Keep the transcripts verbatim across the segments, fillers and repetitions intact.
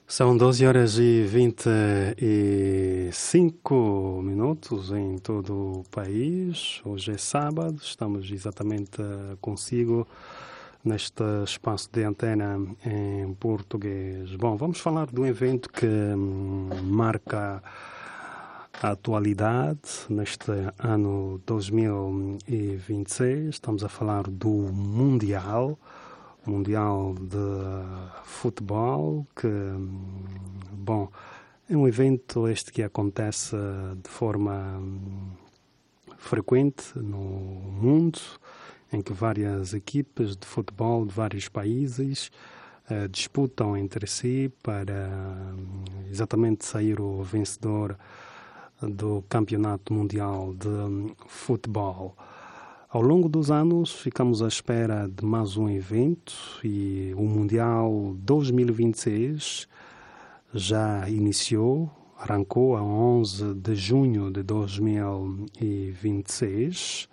São doze horas e vinte e cinco minutos em todo o país. Hoje é sábado, estamos exatamente consigo neste espaço de antena em português. Bom, vamos falar de um evento que hum, marca a atualidade neste ano dois mil e vinte e seis. Estamos a falar do Mundial. Mundial de Futebol, que, bom, é um evento este que acontece de forma frequente no mundo, em que várias equipes de futebol de vários países uh, disputam entre si para exatamente sair o vencedor do Campeonato Mundial de Futebol. Ao longo dos anos, ficamos à espera de mais um evento e o Mundial dois mil e vinte e seis já iniciou, arrancou a onze de junho de dois mil e vinte e seis.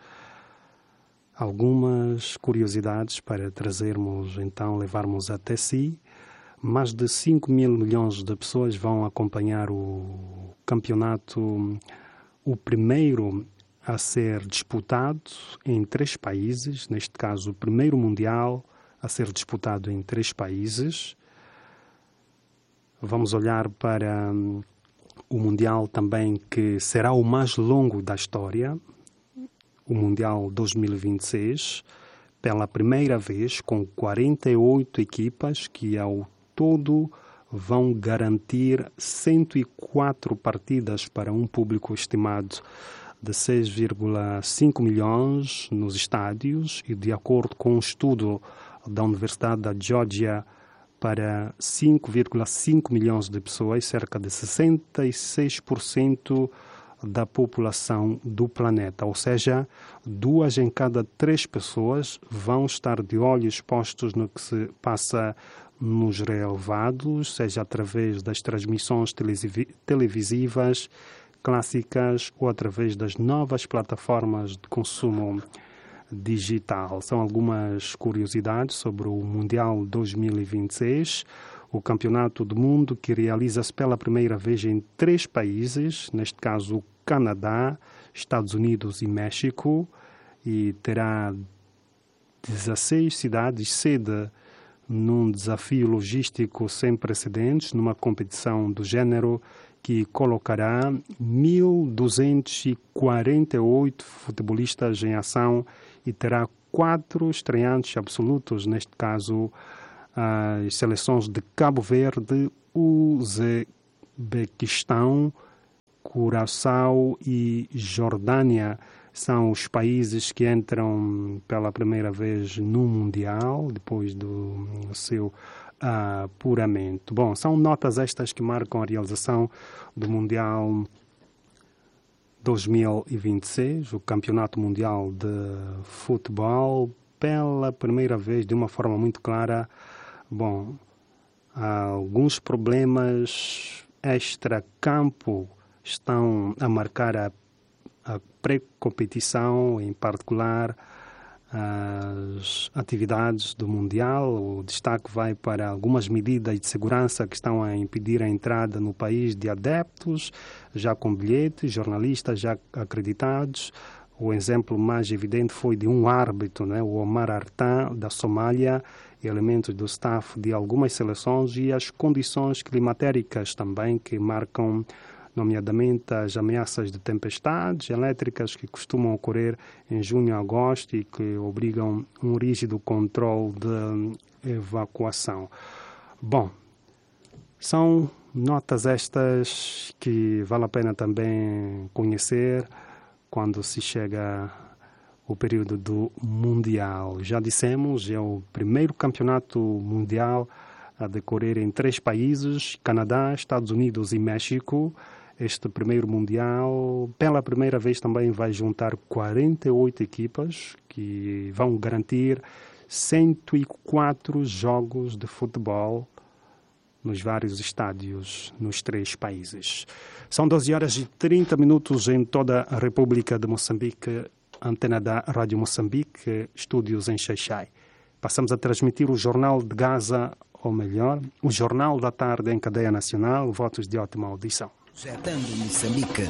Algumas curiosidades para trazermos, então, levarmos até si. Mais de cinco mil milhões de pessoas vão acompanhar o campeonato, o primeiro a ser disputado em três países, neste caso o primeiro Mundial a ser disputado em três países. Vamos olhar para um, o Mundial também que será o mais longo da história, o Mundial dois mil e vinte e seis, pela primeira vez com quarenta e oito equipas que ao todo vão garantir cento e quatro partidas para um público estimado de seis vírgula cinco milhões nos estádios e, de acordo com um estudo da Universidade da Geórgia, para cinco vírgula cinco milhões de pessoas, cerca de sessenta e seis por cento da população do planeta. Ou seja, duas em cada três pessoas vão estar de olhos postos no que se passa nos relevados, seja através das transmissões televisivas clássicas ou através das novas plataformas de consumo digital. São algumas curiosidades sobre o Mundial dois mil e vinte e seis, o campeonato do mundo que realiza-se pela primeira vez em três países, neste caso o Canadá, Estados Unidos e México, e terá dezesseis cidades sede num desafio logístico sem precedentes, numa competição do género que colocará mil duzentos e quarenta e oito futebolistas em ação e terá quatro estreantes absolutos, neste caso as seleções de Cabo Verde, Uzbequistão, Curaçao e Jordânia. São os países que entram pela primeira vez no Mundial, depois do seu apuramento. Bom, são notas estas que marcam a realização do Mundial dois mil e vinte e seis, o Campeonato Mundial de Futebol, pela primeira vez, de uma forma muito clara. Bom, há alguns problemas extra-campo estão a marcar a, a pré-competição, em particular as atividades do Mundial. O destaque vai para algumas medidas de segurança que estão a impedir a entrada no país de adeptos, já com bilhetes, jornalistas já acreditados. O exemplo mais evidente foi de um árbitro, né, o Omar Artan, da Somália, elementos do staff de algumas seleções e as condições climatéricas também que marcam, nomeadamente as ameaças de tempestades elétricas que costumam ocorrer em junho e agosto e que obrigam um rígido controle de evacuação. Bom, são notas estas que vale a pena também conhecer quando se chega o período do Mundial. Já dissemos, é o primeiro campeonato mundial a decorrer em três países, Canadá, Estados Unidos e México. Este primeiro Mundial, pela primeira vez, também vai juntar quarenta e oito equipas que vão garantir cento e quatro jogos de futebol nos vários estádios nos três países. São doze horas e trinta minutos em toda a República de Moçambique, antena da Rádio Moçambique, estúdios em Xai-Xai. Passamos a transmitir o Jornal de Gaza ou melhor, o Jornal da Tarde em cadeia nacional. Votos de ótima audição. Projetando Moçambique.